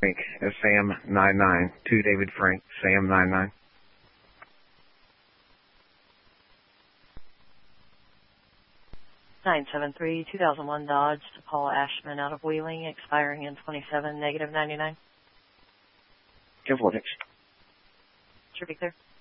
Frank, Sam99. 2 David Frank, Sam99. 973-2001 Dodge to Paul Ashman out of Wheeling, expiring in 27, -99. Careful, Dix. Should be clear.